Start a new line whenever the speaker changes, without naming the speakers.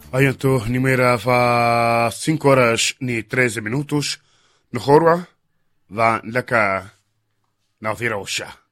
Ayanto Nimera fa 5 horas ni 13 minutos. Nahorwa va laka na Virosha.